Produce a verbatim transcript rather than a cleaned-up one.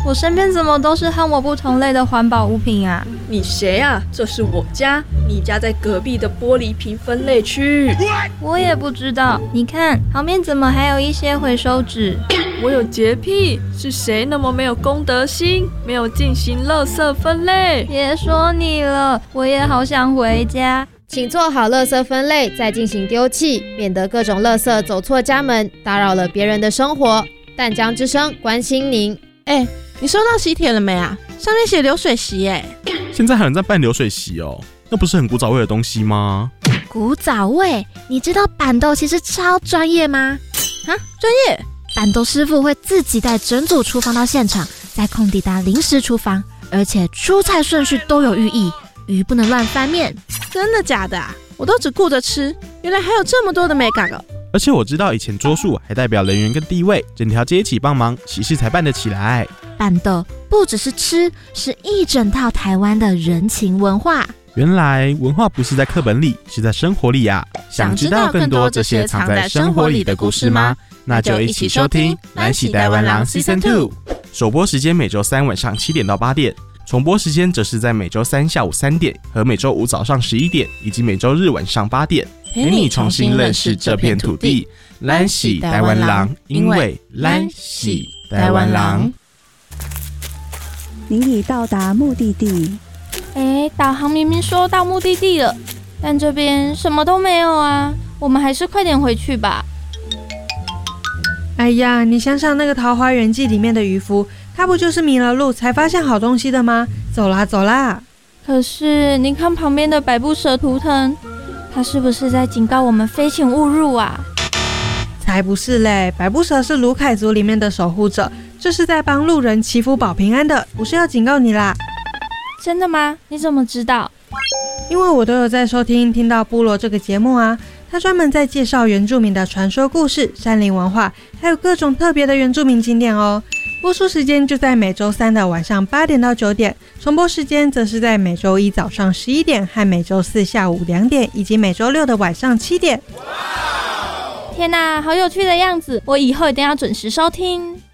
我身边怎么都是和我不同类的环保物品啊？ 你谁啊？这是我家，你家在隔壁的玻璃瓶分类区。 我也不知道，你看旁边怎么还有一些回收纸？ 我有洁癖，是谁那么没有公德心，没有进行垃圾分类？ 别说你了，我也好想回家。 请做好垃圾分类，再进行丢弃，免得各种垃圾走错家门，打扰了别人的生活。淡江之声关心您。 哎，你收到喜帖了没啊？上面写流水席耶。 现在还有人在办流水席哦，那不是很古早味的东西吗？ 古早味？你知道板豆其实超专业吗？ 啊，专业？ 板豆师傅会自己带整组厨房到现场，在空地搭临时厨房，而且出菜顺序都有寓意，鱼不能乱翻面。 真的假的啊？我都只顾着吃，原来还有这么多的美感哦。 而且我知道以前桌数还代表人员跟地位，整条街一起帮忙，喜事才办得起来。 板豆不只是吃，是一整套台湾的人情文化。 原来文化不是在课本里，是在生活里啊！想知道更多这些藏在生活里的故事吗？那就一起收听《咱是台湾人 Season 二》。首播时间每周三晚上七点到八点，重播时间则是在每周三下午三点和每周五早上十一点，以及每周日晚上八点。陪你重新认识这片土地，咱是台湾人，因为咱是台湾人。 您已到达目的地。 哎，导航明明说到目的地了，但这边什么都没有啊！我们还是快点回去吧。 哎呀，你想想那个《桃花源记》里面的渔夫，他不就是迷了路才发现好东西的吗？走啦走啦！ 可是你看旁边的百步蛇图腾，它是不是在警告我们飞行勿入啊？ 才不是嘞！百步蛇是卢凯族里面的守护者，这是在帮路人祈福保平安的，不是要警告你啦。 真的吗？你怎么知道？ 因为我都有在收听听到部落这个节目啊，他专门在介绍原住民的传说故事、山林文化，还有各种特别的原住民景点哦。播出时间就在每周三的晚上八点到九点，重播时间则是在每周一早上十一点和每周四下午两点，以及每周六的晚上七点。 天哪，好有趣的样子！我以后一定要准时收听。